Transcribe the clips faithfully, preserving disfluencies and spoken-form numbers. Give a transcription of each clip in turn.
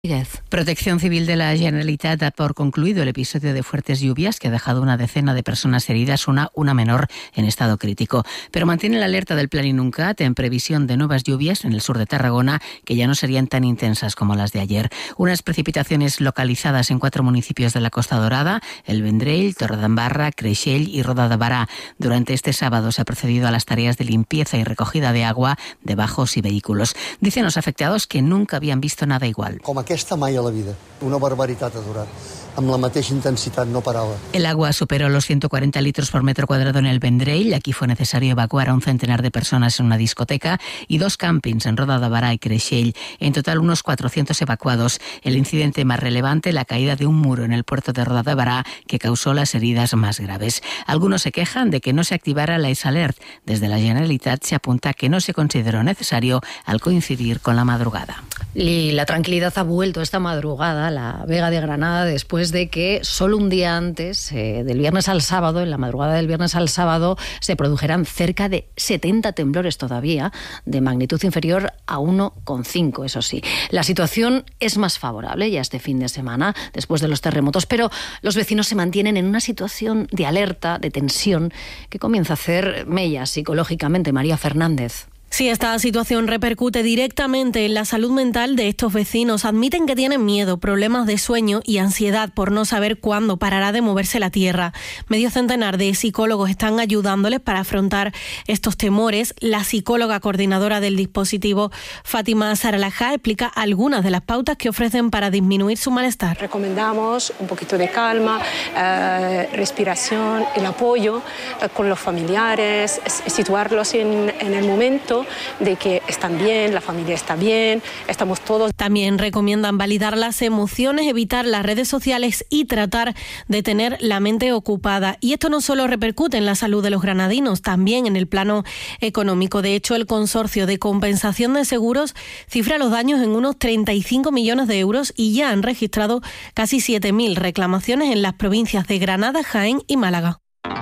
Protección Civil de la Generalitat da por concluido el episodio de fuertes lluvias que ha dejado una decena de personas heridas, una, una menor en estado crítico. Pero mantiene la alerta del Plan Inuncat en previsión de nuevas lluvias en el sur de Tarragona que ya no serían tan intensas como las de ayer. Unas precipitaciones localizadas en cuatro municipios de la Costa Dorada, El Vendrell, Torredembarra, Creixell y Roda de Bará. Durante este sábado se ha procedido a las tareas de limpieza y recogida de agua de bajos y vehículos. Dicen los afectados que nunca habían visto nada igual. Como aquesta mai a la vida, una barbaritat ha durat. Amb la mateixa intensitat no paraba. El agua superó los ciento cuarenta litros por metro cuadrado en el Vendrell. Aquí fue necesario evacuar a un centenar de personas en una discoteca y dos campings en Roda de Bará y Creixell. En total unos cuatrocientos evacuados. El incidente más relevante, la caída de un muro en el puerto de Roda de Bará que causó las heridas más graves. Algunos se quejan de que no se activara la S Alert. Desde la Generalitat se apunta que no se consideró necesario al coincidir con la madrugada. Y la tranquilidad ha vuelto esta madrugada a la Vega de Granada después de que solo un día antes, eh, del viernes al sábado, en la madrugada del viernes al sábado, se produjeran cerca de setenta temblores todavía, de magnitud inferior a uno coma cinco, eso sí. La situación es más favorable ya este fin de semana, después de los terremotos, pero los vecinos se mantienen en una situación de alerta, de tensión, que comienza a hacer mella psicológicamente. María Fernández. Sí, esta situación repercute directamente en la salud mental de estos vecinos. Admiten que tienen miedo, problemas de sueño y ansiedad por no saber cuándo parará de moverse la tierra. Medio centenar de psicólogos están ayudándoles para afrontar estos temores. La psicóloga coordinadora del dispositivo, Fátima Saralajá, explica algunas de las pautas que ofrecen para disminuir su malestar. Recomendamos un poquito de calma, eh, respiración, el apoyo eh, con los familiares, situarlos en, en el momento de que están bien, la familia está bien, estamos todos. También recomiendan validar las emociones, evitar las redes sociales y tratar de tener la mente ocupada. Y esto no solo repercute en la salud de los granadinos, también en el plano económico. De hecho, el Consorcio de Compensación de Seguros cifra los daños en unos treinta y cinco millones de euros y ya han registrado casi siete mil reclamaciones en las provincias de Granada, Jaén y Málaga.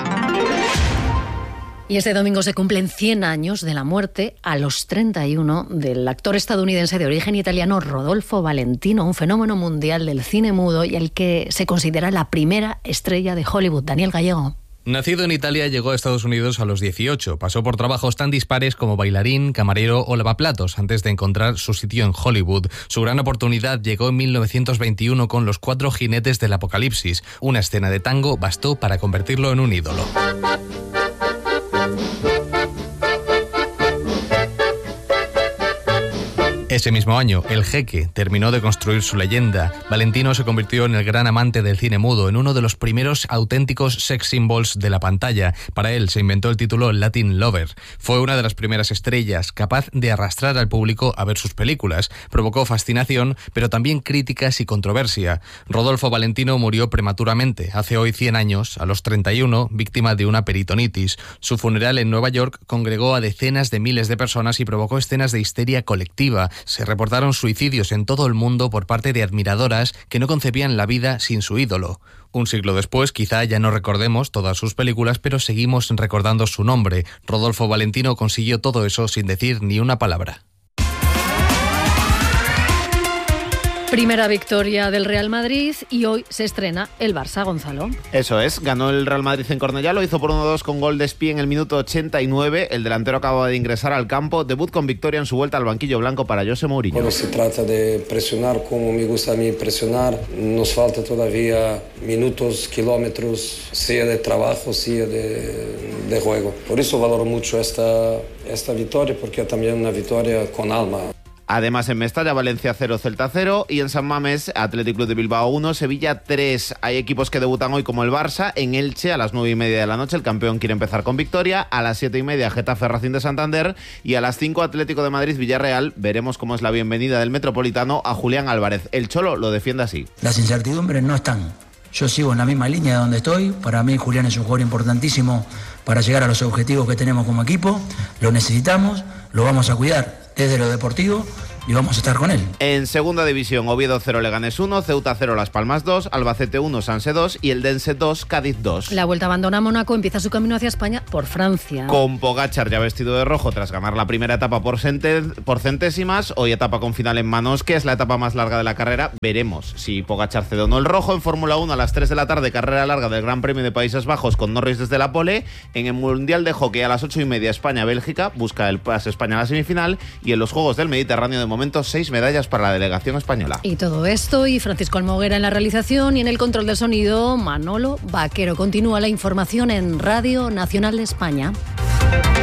Y este domingo se cumplen cien años de la muerte a los treinta y uno del actor estadounidense de origen italiano Rodolfo Valentino, un fenómeno mundial del cine mudo y el que se considera la primera estrella de Hollywood. Daniel Gallego. Nacido en Italia, llegó a Estados Unidos a los dieciocho. Pasó por trabajos tan dispares como bailarín, camarero o lavaplatos antes de encontrar su sitio en Hollywood. Su gran oportunidad llegó en mil novecientos veintiuno con Los Cuatro Jinetes del Apocalipsis. Una escena de tango bastó para convertirlo en un ídolo. Ese mismo año, El Jeque terminó de construir su leyenda. Valentino se convirtió en el gran amante del cine mudo, en uno de los primeros auténticos sex symbols de la pantalla. Para él se inventó el título Latin Lover. Fue una de las primeras estrellas, capaz de arrastrar al público a ver sus películas. Provocó fascinación, pero también críticas y controversia. Rodolfo Valentino murió prematuramente, hace hoy cien años, a los treinta y uno, víctima de una peritonitis. Su funeral en Nueva York congregó a decenas de miles de personas y provocó escenas de histeria colectiva. Se reportaron suicidios en todo el mundo por parte de admiradoras que no concebían la vida sin su ídolo. Un siglo después, quizá ya no recordemos todas sus películas, pero seguimos recordando su nombre. Rodolfo Valentino consiguió todo eso sin decir ni una palabra. Primera victoria del Real Madrid y hoy se estrena el Barça, Gonzalo. Eso es, ganó el Real Madrid en Cornellá, lo hizo por uno dos con gol de Espí en el minuto ochenta y nueve. El delantero acaba de ingresar al campo, debut con victoria en su vuelta al banquillo blanco para José Mourinho. Bueno, se trata de presionar como me gusta a mí presionar. Nos falta todavía minutos, kilómetros, sea de trabajo, sea de, de juego. Por eso valoro mucho esta, esta victoria, porque es también una victoria con alma. Además, en Mestalla, Valencia cero, Celta cero y en San Mamés, Athletic Club de Bilbao uno, Sevilla tres. Hay equipos que debutan hoy como el Barça. En Elche, a las nueve y media de la noche, el campeón quiere empezar con victoria. A las siete y media, Getafe Racing de Santander. Y a las cinco, Atlético de Madrid Villarreal. Veremos cómo es la bienvenida del Metropolitano a Julián Álvarez. El Cholo lo defiende así. Las incertidumbres no están. Yo sigo en la misma línea de donde estoy. Para mí, Julián es un jugador importantísimo para llegar a los objetivos que tenemos como equipo. Lo necesitamos, lo vamos a cuidar desde lo deportivo, y vamos a estar con él. En segunda división, Oviedo cero, Leganés uno, Ceuta cero, Las Palmas dos, Albacete uno, Sanse dos y el Dense dos, Cádiz dos. La Vuelta abandona Mónaco, empieza su camino hacia España por Francia. Con Pogačar ya vestido de rojo tras ganar la primera etapa por, centen- por centésimas, hoy etapa con final en Manos, que es la etapa más larga de la carrera. Veremos si Pogačar cede o no el rojo. En Fórmula uno a las tres de la tarde, carrera larga del Gran Premio de Países Bajos con Norris desde la pole. En el Mundial de Hockey a las ocho y media, España-Bélgica, busca el pase España a la semifinal. Y en los Juegos del Mediterráneo, de momento, seis medallas para la delegación española. Y todo esto, y Francisco Almoguera en la realización y en el control del sonido, Manolo Vaquero. Continúa la información en Radio Nacional de España.